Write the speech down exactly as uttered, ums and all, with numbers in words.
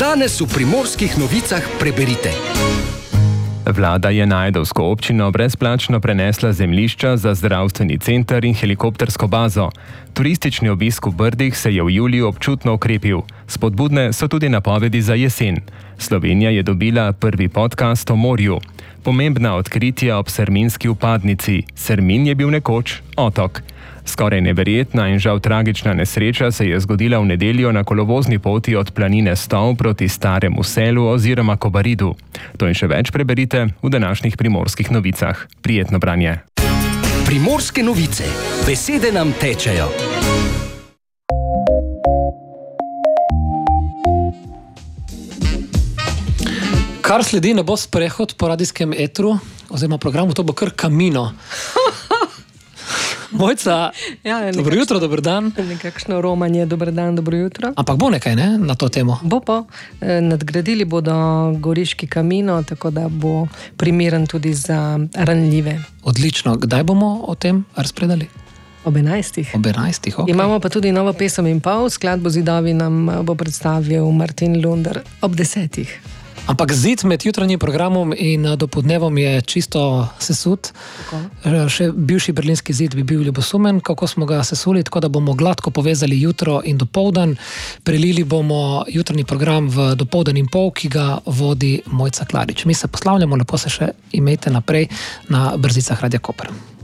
Danes v Primorskih novicah preberite. Vlada je na ajdovsko občino brezplačno prenesla zemljišča za zdravstveni center in helikoptersko bazo. Turistični obisk v Brdih se je v juliju občutno okrepil. Spodbudne so tudi napovedi za jesen. Slovenija je dobila prvi podcast o morju. Pomembna odkritja ob Serminski vpadnici. Sermin je bil nekoč otok. Skoraj neverjetna in žal tragična nesreča se je zgodila v nedeljo na kolovozni poti od planine Stol proti Staremu Selu oziroma Kobaridu. To in še več preberite v današnjih Primorskih novicah. Prijetno branje. Primorske novice. Besede nam tečejo. Kar sledi, ne bo sprehod po radijskem etru oziroma programu, to bo kar Camino. Mojca, ja, dobro jutro, dober dan. Nekakšno romanje, dober dan, dobro jutro. Ampak bo nekaj, ne, na to temo? Bo pa. Nadgradili bodo goriški Camino, tako da bo primeren tudi za ranljive. Odlično. Kdaj bomo o tem razpredali? Ob enajstih. Ob enajstih, ok. Imamo pa tudi novo pesem in pol, skladbo Zidovi nam bo predstavil Martin Lunder ob desetih. Ampak zid med jutranjim programom in dopodnevom je čisto sesut. Tako. Še bivši berlinski zid bi bil ljubosumen, kako smo ga sesuli, tako da bomo gladko povezali jutro in dopoldan. Prelili bomo jutranji program v dopoldan in pol, ki ga vodi Mojca Klarič. Mi se poslavljamo, lepo se še imejte naprej na brzicah Radia Koper.